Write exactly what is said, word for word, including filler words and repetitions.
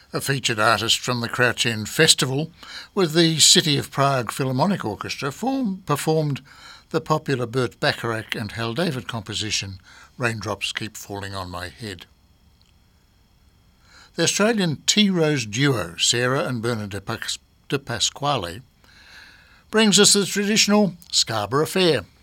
A featured artist from the Crouch End Festival with the City of Prague Philharmonic Orchestra form, performed the popular Burt Bacharach and Hal David composition Raindrops Keep Falling on My Head. The Australian Tea-Rose duo Sarah and Bernard de, Pas- de Pasquale brings us the traditional Scarborough Fair,